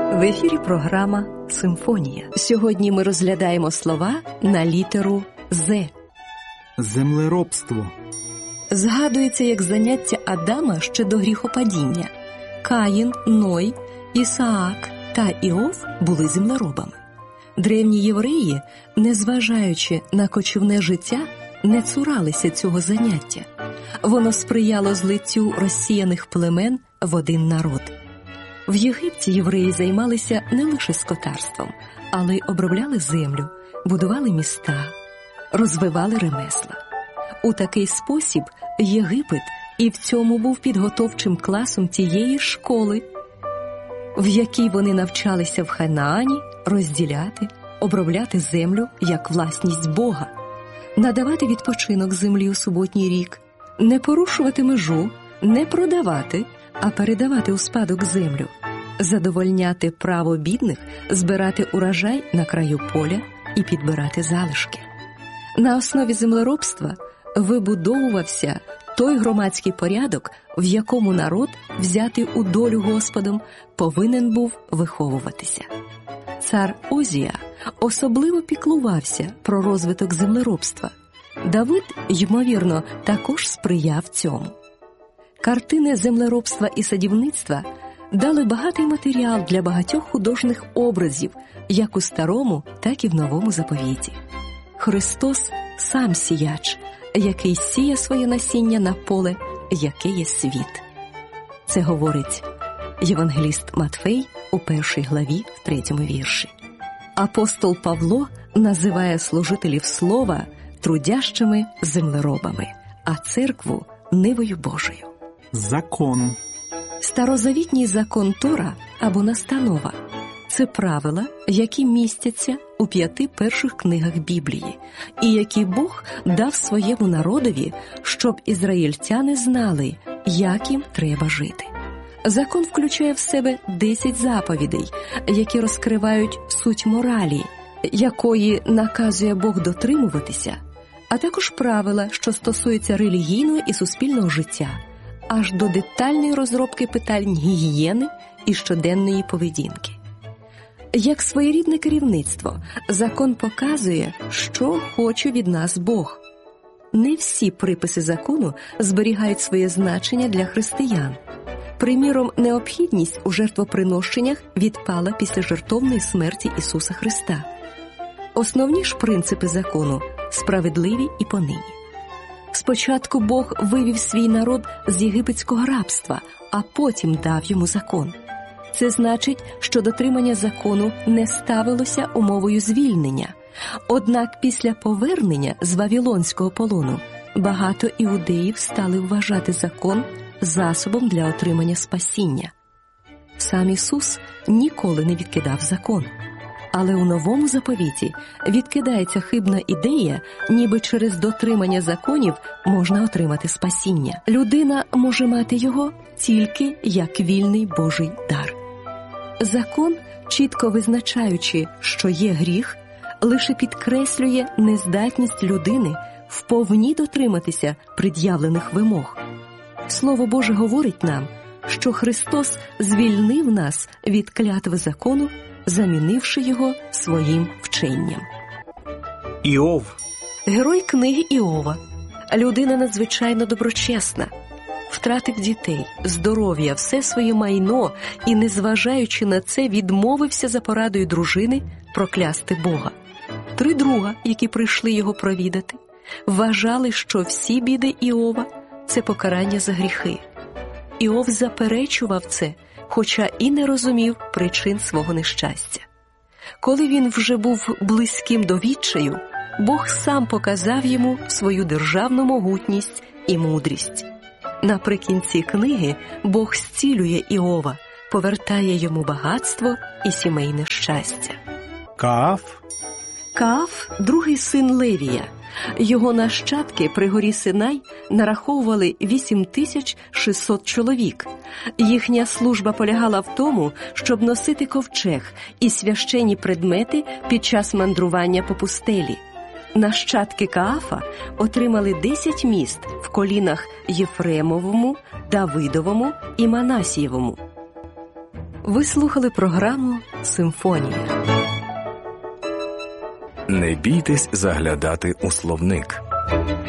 В ефірі програма «Симфонія». Сьогодні ми розглядаємо слова на літеру «З». Землеробство. Згадується як заняття Адама ще до гріхопадіння. Каїн, Ной, Ісаак та Іов були землеробами. Древні євреї, незважаючи на кочівне життя, не цуралися цього заняття. Воно сприяло злиттю розсіяних племен в один народ. В Єгипті євреї займалися не лише скотарством, але й обробляли землю, будували міста, розвивали ремесла. У такий спосіб Єгипет і в цьому був підготовчим класом тієї школи, в якій вони навчалися в Ханаані розділяти, обробляти землю як власність Бога, надавати відпочинок землі у суботній рік, не порушувати межу, не продавати, а передавати у спадок землю, задовольняти право бідних, збирати урожай на краю поля і підбирати залишки. На основі землеробства вибудовувався той громадський порядок, в якому народ, взятий у долю Господом, повинен був виховуватися. Цар Озія особливо піклувався про розвиток землеробства. Давид, ймовірно, також сприяв цьому. Картини землеробства і садівництва дали багатий матеріал для багатьох художніх образів, як у Старому, так і в Новому Заповіті. Христос – сам сіяч, який сіє своє насіння на поле, яке є світ. Це говорить євангеліст Матфей у 1 главі, в 3 вірші. Апостол Павло називає служителів слова трудящими землеробами, а церкву – нивою Божою. Закон. Старозавітній закон Тора або настанова – це правила, які містяться у 5 перших книгах Біблії, і які Бог дав своєму народові, щоб ізраїльтяни знали, як їм треба жити. Закон включає в себе 10 заповідей, які розкривають суть моралі, якої наказує Бог дотримуватися, а також правила, що стосуються релігійного і суспільного життя, аж до детальної розробки питань гігієни і щоденної поведінки. Як своєрідне керівництво, закон показує, що хоче від нас Бог. Не всі приписи закону зберігають своє значення для християн. Приміром, необхідність у жертвоприношеннях відпала після жертовної смерті Ісуса Христа. Основні ж принципи закону справедливі і понині. Спочатку Бог вивів свій народ з єгипетського рабства, а потім дав йому закон. Це значить, що дотримання закону не ставилося умовою звільнення. Однак після повернення з Вавилонського полону багато іудеїв стали вважати закон засобом для отримання спасіння. Сам Ісус ніколи не відкидав закон. Але у Новому Заповіті відкидається хибна ідея, ніби через дотримання законів можна отримати спасіння. Людина може мати його тільки як вільний Божий дар. Закон, чітко визначаючи, що є гріх, лише підкреслює нездатність людини вповні дотриматися пред'явлених вимог. Слово Боже говорить нам, що Христос звільнив нас від клятви закону, замінивши його своїм вченням. Іов. Герой книги Іова. Людина надзвичайно доброчесна. Втратив дітей, здоров'я, все своє майно і, незважаючи на це, відмовився за порадою дружини проклясти Бога. 3 друга, які прийшли його провідати, вважали, що всі біди Іова – це покарання за гріхи. Іов заперечував це, хоча і не розумів причин свого нещастя. Коли він вже був близьким до відчаю, Бог сам показав йому свою державну могутність і мудрість. Наприкінці книги Бог зцілює Іова, повертає йому багатство і сімейне щастя. Кааф. Кааф – другий син Левія. Його нащадки при горі Синай нараховували 8600 чоловік. Їхня служба полягала в тому, щоб носити ковчег і священні предмети під час мандрування по пустелі. Нащадки Каафа отримали 10 міст в колінах Єфремовому, Давидовому і Манасієвому. Ви слухали програму «Симфонія». Не бійтесь заглядати у словник.